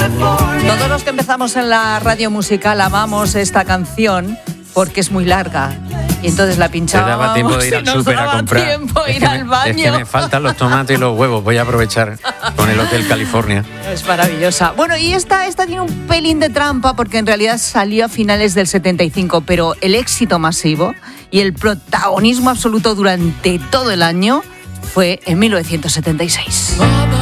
Todos los que empezamos en la radio musical amamos esta canción porque es muy larga. Y entonces la pinchábamos. Te daba tiempo de ir al súper a comprar. Ir al baño. Es que me faltan los tomates y los huevos. Voy a aprovechar con el Hotel California. Es maravillosa. Bueno, y esta tiene un pelín de trampa porque en realidad salió a finales del 75, pero el éxito masivo y el protagonismo absoluto durante todo el año fue en 1976.